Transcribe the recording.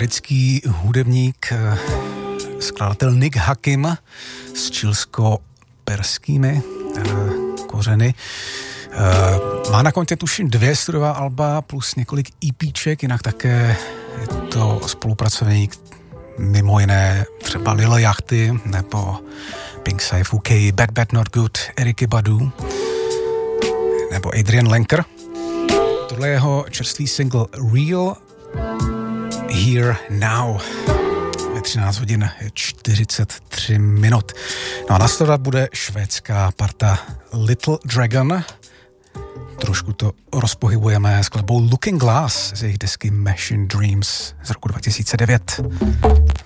americký hudebník, skladatel Nick Hakim s chilsko-perskými kořeny. Má na kontě tuším 2 studiová alba plus několik EPček, jinak také je to spolupracovník mimo jiné třeba Lil Yachty nebo Pink Saifuke, Bad Bad Not Good, Erykky Badu nebo Adrian Lenker. Tohle je jeho čerstvý single Real Here Now ve 13 hodin 43 minut. No a následovat bude švédská parta Little Dragon. Trošku to rozpohybujeme skladbou Looking Glass z jejich desky Machine Dreams z roku 2009.